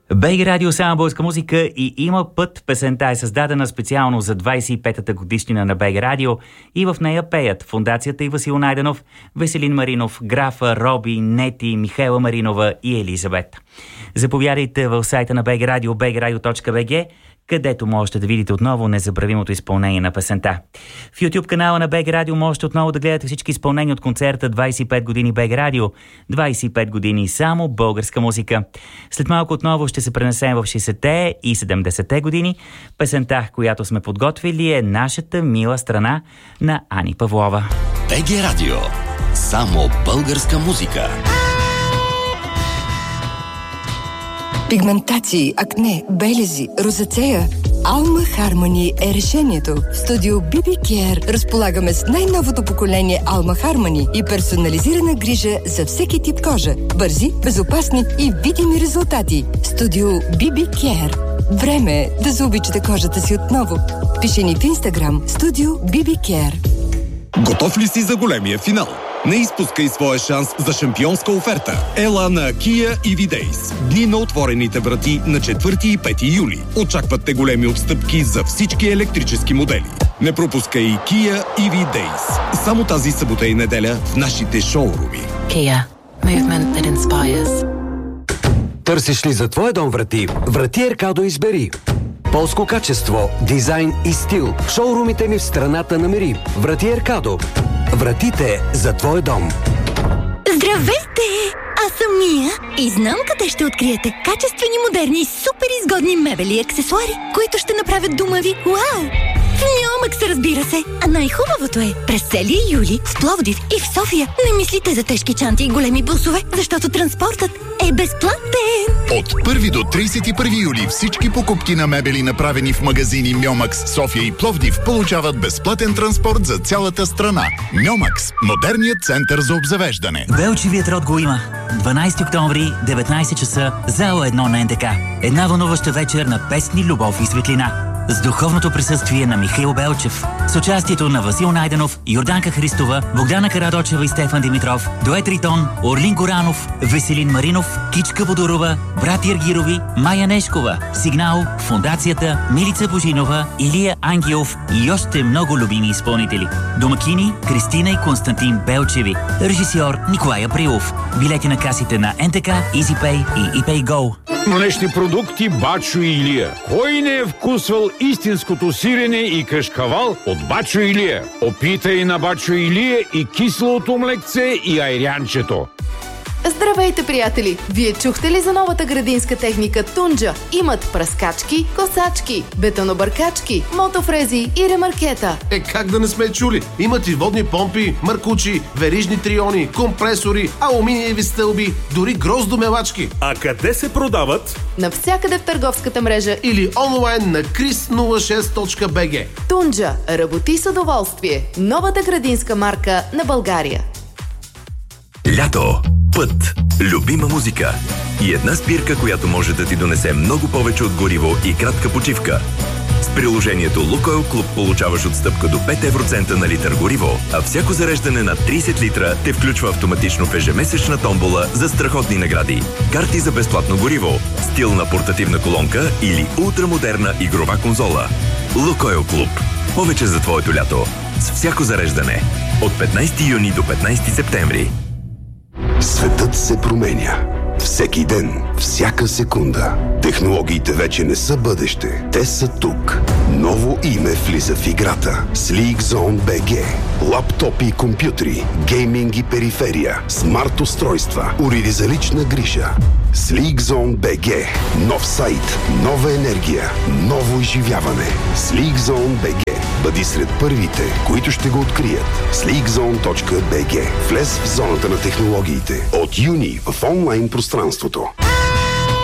БГ Радио, само българска музика и има път. Песента е създадена специално за 25-та годишнина на БГ Радио и в нея пеят Фондацията и Васил Найденов, Веселин Маринов, Графа, Роби, Нети, Михайла Маринова и Елизабет. Заповядайте в сайта на БГ Радио, bgradio.bg, където можете да видите отново незабравимото изпълнение на песента. В YouTube канала на БГ Радио можете отново да гледате всички изпълнения от концерта 25 години БГ Радио, 25 години само българска музика. След малко отново ще се пренесем в 60-те и 70-те години. Песента, която сме подготвили, е Нашата мила страна на Ани Павлова. БГ Радио. Само българска музика. Пигментации, акне, белези, розацея. Alma Harmony е решението. В студио BB Care разполагаме с най-новото поколение Alma Harmony и персонализирана грижа за всеки тип кожа. Бързи, безопасни и видими резултати. Студио BB Care. Време е да заобичате кожата си отново. Пиши ни в Instagram студио BB Care. Готов ли си за големия финал? Не изпускай своя шанс за шампионска оферта. Ела на Kia EV Days. Дни на отворените врати на 4 и 5 юли. Очакват те големи отстъпки за всички електрически модели. Не пропускай и Kia EV Days. Само тази събота и неделя в нашите шоуруми. Kia. Movement that inspires. Търсиш ли за твоя дом врати? Врати Еркадо избери. Полско качество, дизайн и стил. В шоурумите ни в страната намери. Врати Еркадо. Вратите за твой дом. Здравейте! Аз съм Мия и знам къде ще откриете качествени, модерни и супер изгодни мебели и аксесуари, които ще направят дома ви вау! В Мьомакс, разбира се! А най-хубавото е, през целия юли в Пловдив и в София не мислите за тежки чанти и големи бусове, защото транспортът е безплатен! От 1 до 31 юли всички покупки на мебели, направени в магазини Мьомакс, София и Пловдив, получават безплатен транспорт за цялата страна. Мьомакс – модерният център за обзавеждане. Велчевият род го има. 12 октомври, 19 часа, зала 1 на НТК. Една вълнуваща вечер на песни, любов и светлина. С духовното присъствие на Михаил Белчев, с участието на Васил Найденов, Йорданка Христова, Богдана Карадочева и Стефан Димитров, дует Ритон, Орлин Горанов, Веселин Маринов, Кичка Водорова, брати Ергирови, Майя Нешкова, Сигнал, Фондацията, Милица Божинова, Илия Ангелов и още много любими изпълнители. Домакини Кристина и Константин Белчеви, режисьор Николай Априлов. Билети на касите на НТК, EasyPay и ePayGo. Млечни продукти Бачо и Илия. Кой не е вкусвал истинското сирене и кашкавал от Бачо и Илия? Опитай на Бачо и Илия и киселото млекце и айрянчето. Здравейте, приятели! Вие чухте ли за новата градинска техника Тунджа? Имат пръскачки, косачки, бетонобъркачки, мотофрези и ремаркета. Как да не сме чули? Имат и водни помпи, маркучи, верижни триони, компресори, алуминиеви стълби, дори гроздомелачки. А къде се продават? Навсякъде в търговската мрежа или онлайн на chris06.bg. Тунджа. Работи с удоволствие. Новата градинска марка на България. Лято. Път. Любима музика. И една спирка, която може да ти донесе много повече от гориво и кратка почивка. С приложението Лукойл Клуб получаваш отстъпка до 5 евроцента на литър гориво, а всяко зареждане на 30 литра те включва автоматично в ежемесечна томбола за страхотни награди. Карти за безплатно гориво, стилна портативна колонка или ултрамодерна игрова конзола. Лукойл Клуб. Повече за твоето лято. С всяко зареждане. От 15 юни до 15 септември. Светът се променя. Всеки ден, всяка секунда. Технологиите вече не са бъдеще. Те са тук. Ново име влиза в играта. Sleek Zone BG. Лаптопи и компютри, гейминг и периферия, смарт устройства, уреди за лична грижа. Sleek Zone BG. Нов сайт, нова енергия, ново изживяване. Sleek Zone BG. Бъди сред първите, които ще го открият. sleekzone.bg. Влез в зоната на технологиите. От юни в онлайн пространството.